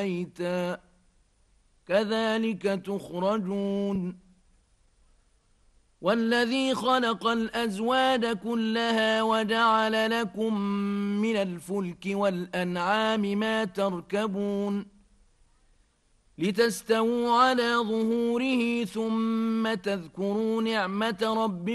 ميتا كذلك تخرجون والذي خلق الأزواج كلها وجعل لكم من الفلك والأنعام ما تركبون لتستووا على ظهوره ثم تذكروا نعمة ربكم